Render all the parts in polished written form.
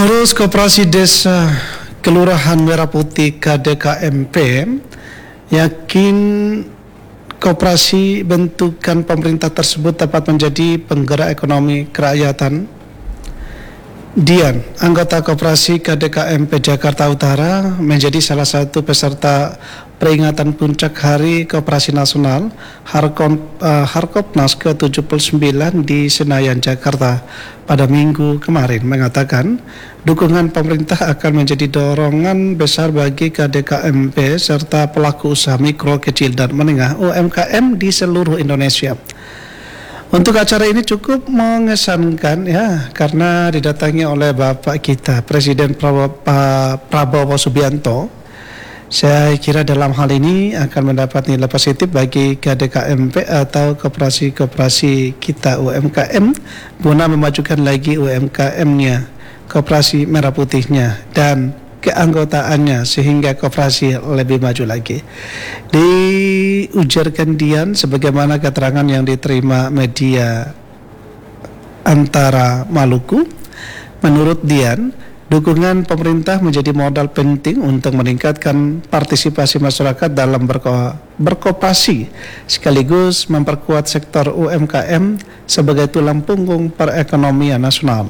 Pengurus Koperasi Desa Kelurahan Merah Putih KDKMP yakin koperasi bentukan pemerintah tersebut dapat menjadi penggerak ekonomi kerakyatan. Dian, anggota Koperasi KDKMP Jakarta Utara, menjadi salah satu peserta peringatan puncak Hari Koperasi Nasional Harkopnas ke-79 di Senayan, Jakarta pada Minggu kemarin, mengatakan dukungan pemerintah akan menjadi dorongan besar bagi KDKMP serta pelaku usaha mikro, kecil, dan menengah UMKM di seluruh Indonesia. Untuk acara ini cukup mengesankan ya, karena didatangi oleh Bapak kita Presiden Prabowo Subianto. Saya kira dalam hal ini akan mendapat nilai positif bagi KDKMP atau koperasi-koperasi kita UMKM guna memajukan lagi UMKM-nya, Koperasi Merah Putihnya, dan keanggotaannya sehingga koperasi lebih maju lagi. Diujarkan Dian sebagaimana keterangan yang diterima media Antara Maluku. Menurut Dian, dukungan pemerintah menjadi modal penting untuk meningkatkan partisipasi masyarakat dalam berkoperasi sekaligus memperkuat sektor UMKM sebagai tulang punggung perekonomian nasional.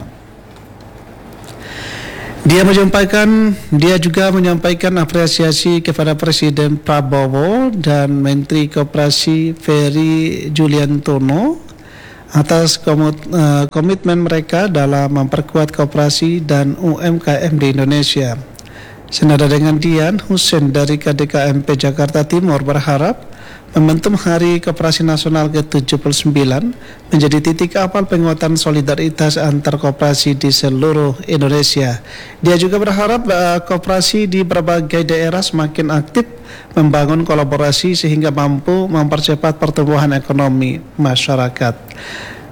Dia juga menyampaikan apresiasi kepada Presiden Prabowo dan Menteri Koperasi Ferry Juliantono atas komitmen mereka dalam memperkuat koperasi dan UMKM di Indonesia. Senada dengan Dian, Hussein dari KDKMP Jakarta Timur berharap momentum Hari Koperasi Nasional ke-79 menjadi titik awal penguatan solidaritas antar koperasi di seluruh Indonesia. Dia juga berharap koperasi di berbagai daerah semakin aktif membangun kolaborasi sehingga mampu mempercepat pertumbuhan ekonomi masyarakat.